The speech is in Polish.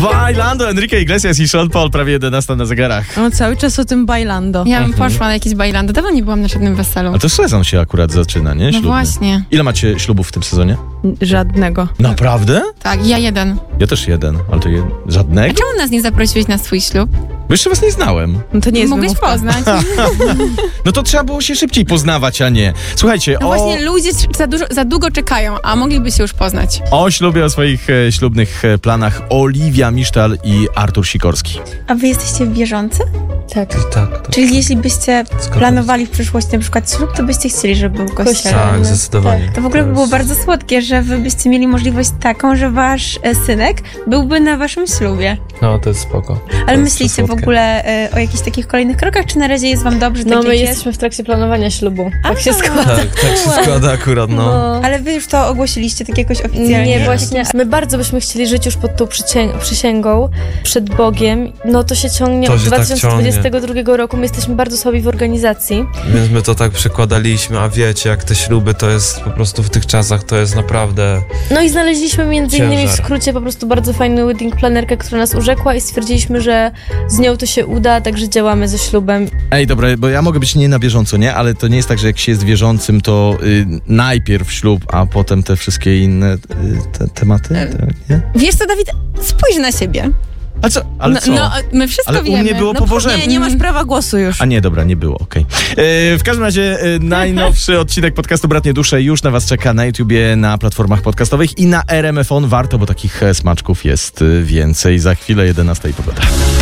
Bailando, Enrique Iglesias i Sean Paul, prawie 11 na zegarach. No cały czas o tym bailando. Ja bym poszła na jakieś bailando. Dawno nie byłam na żadnym weselu. A to sezon się akurat zaczyna, nie? No Ślubny. właśnie. Ile macie ślubów w tym sezonie? Żadnego. Naprawdę? Tak, ja jeden. Ja też jeden, ale to A żadnego? czemu nas nie zaprosiłeś na swój ślub? Bo jeszcze was nie znałem. No to nie jest Mogłeś wymówka. poznać. No to trzeba było się szybciej poznawać, a nie. Słuchajcie, No właśnie, ludzie za długo czekają, a mogliby się już poznać. o ślubie, o swoich ślubnych planach Oliwia Misztal i Artur Sikorski. A wy jesteście wierzący? Tak. Czyli jeśli byście planowali w przyszłości na przykład ślub, to byście chcieli, żeby był kościelny. Tak, zdecydowanie. To w ogóle by było bardzo słodkie, że wy byście mieli możliwość taką, że wasz synek byłby na waszym ślubie. No, to jest spoko. Ale To jest myślicie w słodkie. ogóle o jakichś takich kolejnych krokach, czy na razie jest wam dobrze? No tak my jak jest? jesteśmy w trakcie planowania ślubu. Tak się składa. Tak się składa akurat, no. Ale wy już to ogłosiliście tak jakoś oficjalnie? Nie, właśnie. My bardzo byśmy chcieli żyć już pod tą przysięgą przed Bogiem. No to się ciągnie To od się tak 2022 roku. My jesteśmy bardzo słabi w organizacji. Więc my to tak przekładaliśmy, a wiecie, jak te śluby to jest po prostu w tych czasach, to jest naprawdę... No i znaleźliśmy między innymi w Ciężar. skrócie po prostu bardzo fajną wedding planerkę, która nas urzekła i stwierdziliśmy, że z nią to się uda, także działamy ze ślubem. Ej, dobra, bo ja mogę być nie na bieżąco, nie? Ale to nie jest tak, że jak się jest wierzącym, to najpierw ślub, a potem te wszystkie inne tematy, nie? Wiesz co, Dawid? Spójrz na siebie. A co? Ale co? No, my wszystko Ale u wiemy. mnie było no, po Bożemu. Nie masz prawa głosu już. A nie, dobra, nie było, okej. W każdym razie najnowszy odcinek podcastu Bratnie Dusze już na was czeka na YouTubie, na platformach podcastowych i na RMF On. Warto, bo takich smaczków jest więcej. Za chwilę 11 pogoda.